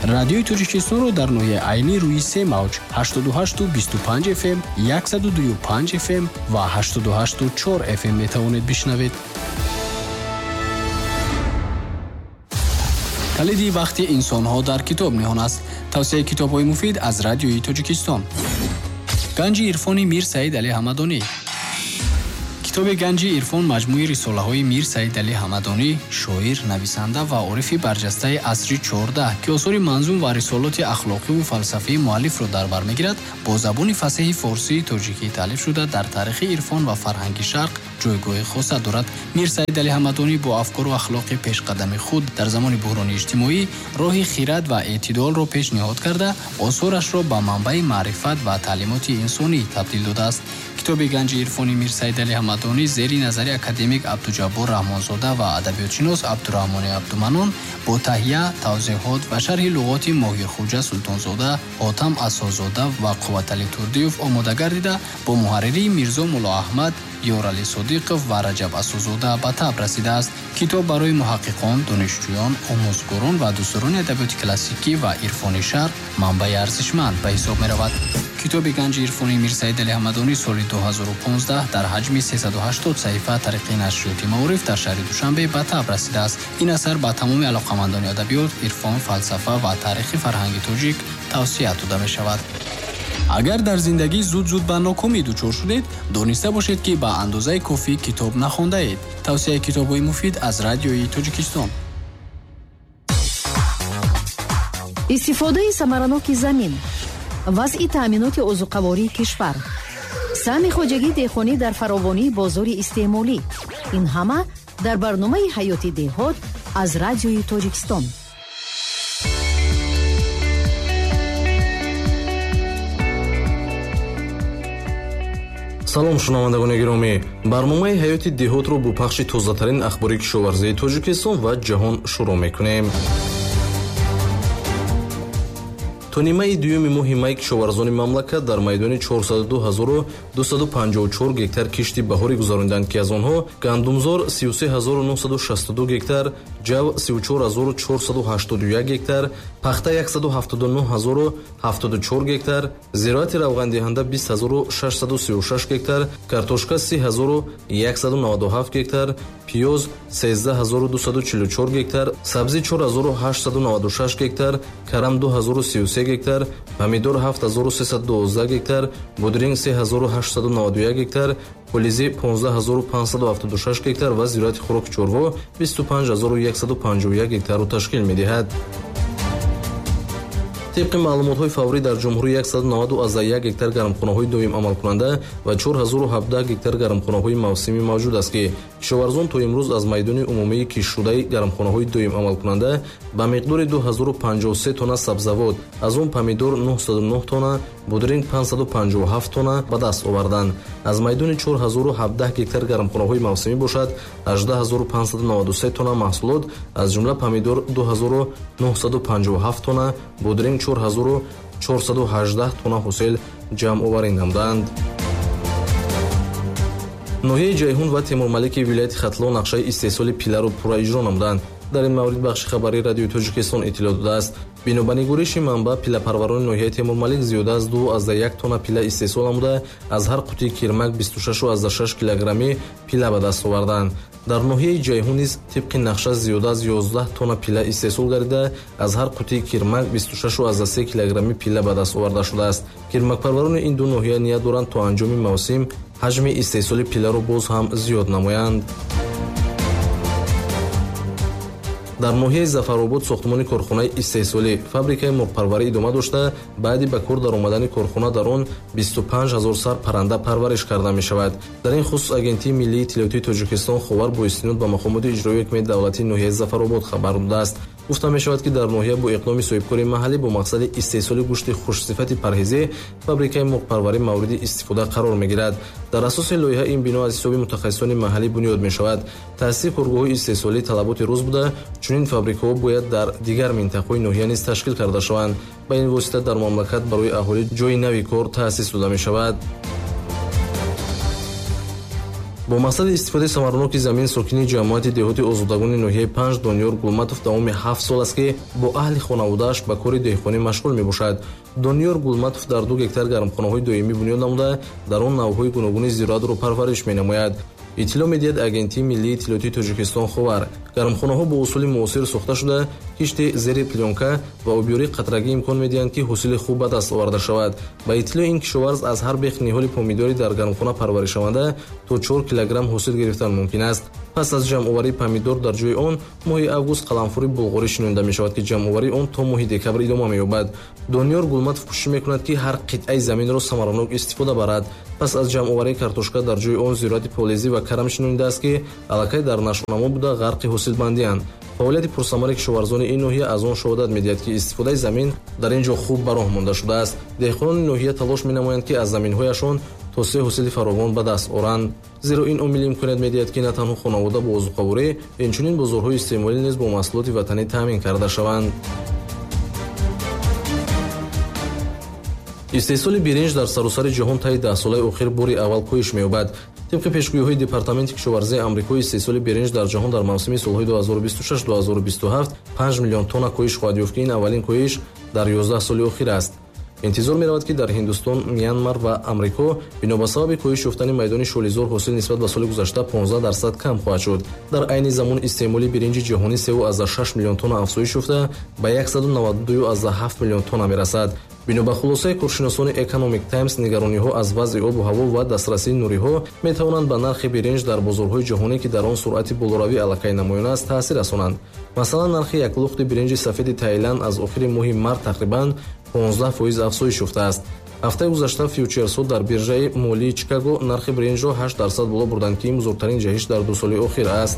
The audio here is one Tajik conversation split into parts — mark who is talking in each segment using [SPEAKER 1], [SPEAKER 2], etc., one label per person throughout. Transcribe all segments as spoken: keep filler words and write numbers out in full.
[SPEAKER 1] радиои Тоҷикистонро дар ноҳияи айнӣ рӯи се мавҷ ҳаштоду ҳашту бисту панҷ эф эм, яксаду дую панҷ эф эм ва ҳаштоду ҳашту чор эф эм метавонед бишнавед. калиди вақти инсонҳо дар китоб ниҳон аст. тавсияи китобҳои муфид аз радиои Тоҷикистон. ганҷи ирфони Мир Саид Али Ҳамадонӣ. китоби ганҷи ирфон маҷмӯи рисолаҳои Мир Саид Али Ҳамадонӣ, шоир, нависанда ва орифи барҷастаи асри чордаҳ ки осори манзум ва рисолоти ахлоқиву фалсафии муаллифро дар бар мегирад, бо забони фасеҳи форсии тоҷикӣ таълиф шуда дар таърихи ирфон ва фарҳанги шарқ ҷойгоҳи хоса дорад. Мир Саид Али Ҳамадонӣ бо афкору ахлоқи пешқадами худ дар замони буҳрони иҷтимоӣ роҳи хирад ва эътидолро пешниҳод карда, осорашро ба манбаи маърифат ва таълимоти инсонӣ табдил додааст. китоби ганҷи ирфони Мир Саид Али Ҳамадонӣ зери назари академик Абдуҷаббор Раҳмонзода ва адабиётшинос Абдураҳмони Абдуманон бо таҳия, тавзеҳот ва шарҳи луғоти Моҳирхоҷа Султонзода, Ҳотам Асозода ва Қувватали Турдиёв омода гардида, бо муҳарририи Мирзо Мулло Аҳмад, Ёрали Содиқов ва Раҷаб Асозода ба таб расидааст. китоб барои муҳаққиқон, донишҷӯён, омӯзгорон ва дӯстдорони адабиёти классикӣ ва ирфони шарқ манбаи арзишманд ба ҳисоб меравад. китоби ганҷи ирфони Мир Саид Али Ҳамадонӣ соли дуҳазору понздаҳ дар ҳаҷми сесаду ҳаштод саҳифа тариқи нашриёти Маориф дар шаҳри Душанбе ба таб расидааст. ин асар ба тамоми алоқамандони адабиёт, ирфон, фалсафа ва таърихи фарҳанги тоҷик тавсия дода мешавад. агар дар зиндагӣ зуд-зуд ба нокомӣ дучор шудед, дониста бошед, ки ба андозаи кофӣ китоб нахондаед. тавсияи китобҳои муфид аз радиои Тоҷикистон.
[SPEAKER 2] истифодаи самараноки замин, вазъи таъминоти озуқавории кишвар, саҳми хоҷагӣ деҳқонӣ дар фаровонии бозори истеъмолӣ. ин ҳама дар барномаи ҳаёти деҳот аз радиои Тоҷикистон.
[SPEAKER 3] салом шунавандагони гиромӣ, барномаи ҳаёти деҳотро бо пахши тозатарин ахбори кишоварзии Тоҷикистон ва ҷаҳон шурӯъ мекунем. то нимаи дуюми моҳи май кишоварзони мамлакат дар майдони чорсаду ду ҳазору дусаду панҷоҳу чор гектар кишти баҳорӣ гузаронданд, ки аз онҳо гандумзор си у се ҳазору нуҳсаду шасту ду гектар, ҷав си у чор ҳазору чорсаду ҳаштоду як гектар, пахта яксаду ҳафтоду нӯҳ ҳазору ҳафтоду чор гектар, зироати равғандиҳанда бист ҳазору шашсаду сию шаш гектар, картошка си ҳазору яксаду наваду ҳафт гектар, пиёз сенздаҳ ҳазору дусаду чилу чор гектар, сабзӣ чор ҳазору ҳаштсаду наваду шаш гектар, карам ду ҳазору сию се гектар, помидор ҳафт ҳазору сесаду дувоздаҳ гектар, будринг се ҳазору ҳаштсаду наваду як гектар, пулизи понздаҳ ҳазору панҷсаду ҳафтоду шаш гектар ва зироати хӯроки чорво бисту панҷ ҳазору яксаду панҷоҳу як гектарро ташкил медиҳад. طبق معلومات‌های فوری در جمهوری صد و نود از یک هکتار گرمخانه‌های دوم عمل کننده و چهار هزار و هفده هکتار گرمخانه‌های موسمی موجود است که کشاورزان تا امروز از میدان عمومی کش شده گرمخانه‌های دوم عمل کننده به مقدار دو هزار و پنجاه و سه تن سبزیجات، از آن پمیدور نهصد و نه تن، بودرینگ پانصد و پنجاه و هفت تن به دست آوردند. از میدان چهار هزار و هفده هکتار گرمخانه‌های موسمی باشد هجده هزار و پانصد و نود و سه تن محصولات، از جمله پمیدور دو هزار و نهصد و پنجاه و هفت تن، بودرینگ چهار هزار و چهارصد و هجده تن حاصل جمع آوری نمودند. ناحیه جیهون و تیمورملیک ولایت ختلان نقشه استحصال پیله را پورا اجرا نمودند. در این مورد بخش خبری رادیو تاجیکستان اطلاع داده است. بنا به نگارش منبع پیله پروران ناحیه تیمورملیک زیاده از دو از یک تن پیله استحصال نموده، از هر قوطی کرمک بیست و شش و شش کیلوگرمی پیله به دست آوردند. در ناحیه جیهون نیز طبق نقشه زیاده از یازده تن پیله استحصال گردیده، از هر قوطی کرمک بیست و شش و سه کیلوگرمی پیله به دست آورده شده است. کرمک پروران این دو ناحیه نیت دارند تا انجام موسم حجم استحصال پیله را باز هم زیاد نمایند. در ناحیه ظفرآباد ساختمان کارخانه استحصالی فابریکه مرغ‌پروری ادامه داشته، بعد به کار درآمدن کارخانه در آن بیست و پنج هزار سر پرنده پرورش کرده می شود. در این خصوص آژانس ملی اطلاعاتی تاجیکستان خبر با استناد به مقامات اجرایی حکومت دولتی ناحیه ظفرآباد خبر داده است. گفته می شود که در ناحیه با اقدام صاحبکار محلی با مقصد استحصال گوشت خوش‌صفت پرهیزی فابریکه مرغ‌پروری مورد استفاده قرار می گیرد. در اساس لایحه این بنا از حساب متخصصان محلی بنیاد می شود. تأسیس کارگاه استحصالی طلبات روز بوده، چون این فابریکه‌ها باید در دیگر مناطق ناحیه نیز تشکیل کرده شوند. با این واسطه در مملکت برای اهالی جای نوی کار تأسیس داده می شود. бо мақсади истифодаи самараноки замин сокини ҷамоати деҳоти озодагони ноҳияи панҷ Дониёр Гулматов тамоми ҳафт сол аст ки бо аҳли хонаводааш ба кори деҳқонӣ машғул мебошад. Дониёр Гулматов дар ду гектар гармхонаҳои доимӣ бунёд намуда, дар он навъҳои гуногуни зироатро парвариш менамояд. иттилоъ медиҳад агентии миллии иттилоъотии Тоҷикистон Ховар. Гармхонаҳо бо усули муосир сохта шуда, кишти зери плёнка ва обёрии қатрагӣ имкон медиҳанд ки ҳосили хуб ба даст оварда шавад. Ба иттилоъ ин кишоварз аз ҳар бех ниҳоли помидори дар гармхона парваришшаванда то чор килограмм ҳосил гирифтан мумкин аст. Пас аз ҷамъоварии помидор дар ҷои он, моҳи август қаламфури булғорӣ шинонида мешавад ки ҷамъоварии он то моҳи декабр идома меёбад. Дониёр Гулматов кӯшиш мекунад ки ҳар қитъаи заминро самаранок истифода барад. Пас аз ҷамъоварии картошка дар ҷои он зироати полезӣ ва карам шинонида аст ки аллакай дар нашонамо буда ғарқи ҳосилбандианд. Фаъолияти пурсамари кишоварзони ин ноҳия аз он шаҳодат медиҳад ки истифодаи замин дар ин ҷо хуб ба роҳ монда шудааст. деҳқонони ноҳия талош менамоянд ки аз заминҳояшон توسعه حاصل فراوان به دست آورند، زیرا این عامل امکانیت می‌دهد که نه تنها خانواده با ذوق‌آوری اینچنین بازارهای استعمالی نیز با محصولات وطنی تامین کرده شوند. استحصال برنج در سراسر جهان طی ده ساله اخیر باری اول کاهش می‌یابد. طبق پیشگویی‌های دپارتمنت کشاورزی آمریکا، استحصال برنج در جهان در موسم سال‌های دو هزار و بیست و شش دو هزار و بیست و هفت پنج میلیون تن کاهش خواهد یافت که این اولین کاهش در یازده سال اخیر است. انتظار می‌رود که در هندوستان، میانمار و آمریکا بنا به سبب کاهش یافتن میدان شالیزور حاصل نسبت به سال گذشته پانزده درصد کم خواهد شد. در عین زمان استعمال برنج جهانی سه و از شش میلیون تن افزایش یافته به صد و نود و دو از هفت میلیون تن می‌رسد. بنا به خلاصه کارشناسان اکونومیک تایمز نگرانی‌ها از وضع آب و هوا و دسترسی نوری‌ها می‌توانند به نرخ برنج در بازارهای جهانی که در آن سرعت بالاروی علاقه نمایان است تاثیر رسانند. مثلا نرخ یک لخت برنج سفید تایلند از آخر ماه مارس تقریباً پانزده درصد افزایش یافته است. هفته گذشته فیوچرس‌ها در بیرژه مالی چیکاگو نرخ برنج را هشت درصد بالا بردند که این بزرگترین جهش در دو سال اخیر است.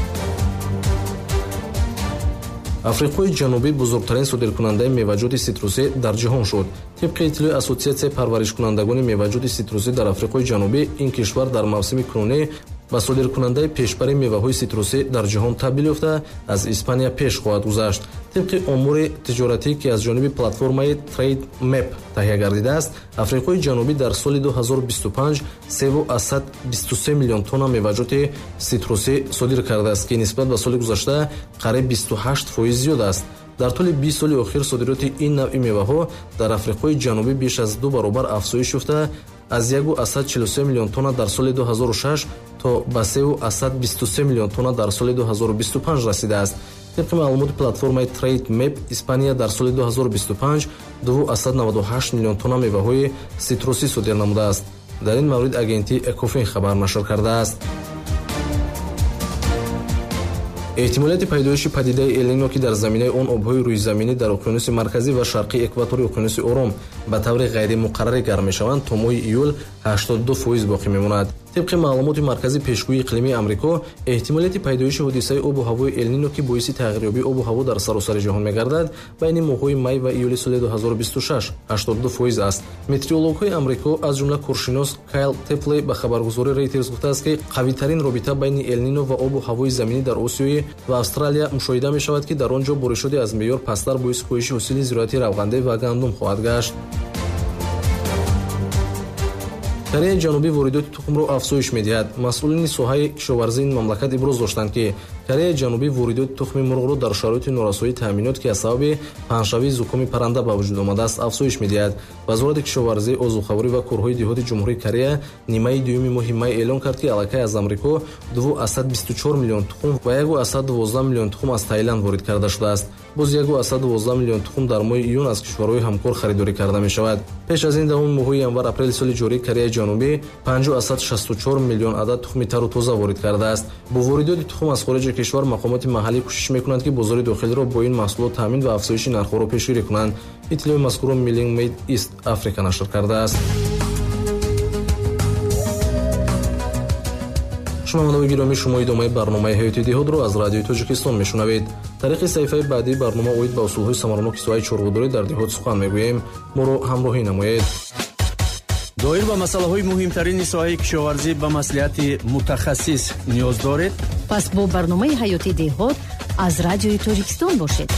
[SPEAKER 3] افریقای جنوبی بزرگترین صادرکننده میوه‌جات سیتروسی در جهان شد. طبق اطلاع اسوسیاسیون پرورشکنندگان میوه‌جات سیتروسی در افریقای جنوبی، این کشور در موسم کنونی با صادرکننده پیشبر میوه‌های سیتروسی در جهان تبدیل یافته از اسپانیا پیش خواهد گذشت. طبق امور تجارتی که از جانب پلتفرم ترید مپ تهیه گردیده است، افریقای جنوبی در سال دو هزار و بیست و پنج سه و صد و بیست و سه میلیون تن میوه‌جات سیتروسی صادر کرده است که نسبت به سال گذشته قریب بیست و هشت درصد زیاد است. در طول بیست سال اخیر صادرات این نوع میوه‌ها در افریقای جنوبی بیش از دو برابر افزایش یافته، از یک و صد و چهل و سه میلیون تن در سال دو هزار و شش تا به سه و صد و بیست و سه میلیون تن در سال دو هزار و بیست و پنج رسیده است. طبق معلومات پلتفرم ترید مپ، اسپانیا در سال دو هزار و بیست و پنج دو و صد و نود و هشت میلیون تن میوه‌های سیتروسی صادر نموده است. در این مورد اگنتی اکوفین خبر نشر کرده است. احتمالات پیدایش پدیده النینو که در زمینه اون آب‌های روی زمینی در اقیانوس مرکزی و شرقی اکواتور اقیانوس آرام به طور غیر مقرر گرم می‌شوند تا ماه ایول هشتاد و دو درصد باقی می‌ماند. طبق معلومات مرکز پیشگویی اقلیمی آمریکا، احتمالات پیدایش حادثه آب و هوای النینو که باعث تغییریابی آب و هوا در سراسر جهان می‌گردد بین ماه‌های می و ایول سال دو هزار و بیست و شش هشتاد و دو درصد است. مترولوژهای آمریکا از جمله کارشناس کایل تپلی به خبرگزاری رایترز گفته است که قوی‌ترین رابطه بین النینو و آب و هوای زمینی در آسیا و استرالیا مشاهده می‌شود که در آنجا بارش‌های از معیار پست‌تر باعث کاهش حاصل زراعتی روغنده و گندم خواهد گشت. کره جنوبی واردات تخم را افزایش می‌دهد. مسئولین ساحه کشاورزی این مملکت ابراز داشتند که کره جنوبی واردات تخم مرغ را در شرایط نارسایی تامینات که از سبب پنجشنبه زکام پرنده به وجود آمده است افزایش می‌دهد. وزارت کشاورزی، آذوقه‌آوری و کارهای دهاتی جمهوری کره نیمه دوم ماه می اعلام کرد که علاقه از آمریکا دو و صد و بیست و چهار میلیون تخم و یک و صد و دوازده میلیون تخم از تایلند وارد کرده شده است. باز یک و صد و دوازده میلیون تخم در ماه ایون از کشورهای همکار خریداری کرده می‌شود. پیش از این در ماه ینور اپریل سال جاری کره جنوبی پنج و صد و شصت و چهار میلیون عدد تخم تر و تازه وارد کرده است. با واردات تخم از خارج کشور مقامات محلی کوشش می‌کنند که بازار داخلی را با این محصولات تامین و افزایش نرخ‌ها را پیشگیری کنند. اطلاع مذکور میلینگ مید ایست آفریقا نشر کرده است. شنوندگان گرامی، شما ادامه برنامه حیاتی دهات را از رادیوی تاجیکستان میشنوید. طریق صفحه بعدی برنامه اوید با اصولهای سمرانوک سوای چورگوداری در دهات سخن میگوییم. ما را همراهی نمایید.
[SPEAKER 4] доир ба масъалаҳои муҳимтарини соҳаи кишоварзӣ ба маслиҳати мутахассис ниёз доред?
[SPEAKER 2] пас бо барномаи ҳаёти деҳот аз радиои тоҷикистон бошед.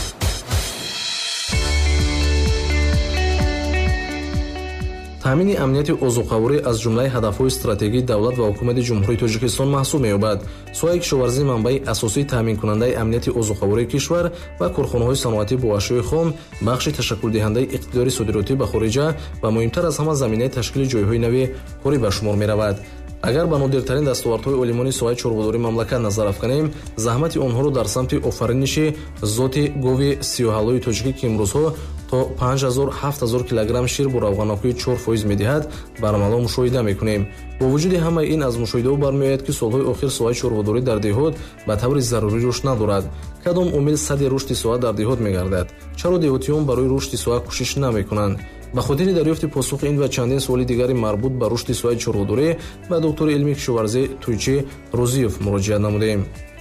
[SPEAKER 3] таъмини амнияти озуқаворӣ аз ҷумлаи ҳадафҳои стратегии давлат ва ҳукумати ҷумҳурии Тоҷикистон маҳсуб меёбад. Соҳаи кишоварзӣ манбаи асосии таъминкунандаи амнияти озуқавории кишвар ва корхонаҳои саноатӣ бо ашёи хом, бахши ташаккулдиҳандаи иқтидори содиротӣ ба хориҷа ва муҳимтар аз ҳама заминаи ташкили ҷойҳои нави корӣ ба шумор меравад. агар ба нодиртарин дастовардҳои олимони соҳаи чорводории мамлакат назар афканем, заҳмати онҳоро дар самти офариниши зоти гови сиёҳаллои тоҷикӣ ки имрӯзҳо то панҷ ҳазор ҳафт ҳазор килограмм шир бо равғанокии чор фоиз медиҳад, барамало мушоҳида мекунем. бо вуҷуди ҳамаи ин аз мушоҳидаҳо бармеояд, ки солҳои охир соҳаи чорводорӣ дар деҳот ба таври зарурӣ рушд надорад. кадом омил садди рушди соҳа дар деҳот мегардад? чаро деҳотиён барои рушди соҳа кӯшиш намекунанд? ба хотири дарёфти посухи ин ва чандин суоли дигари марбут ба рушди соҳаи чорводорӣ ба доктори илми кишоварзӣ Туйчи Рӯзиев муроҷиат намудем.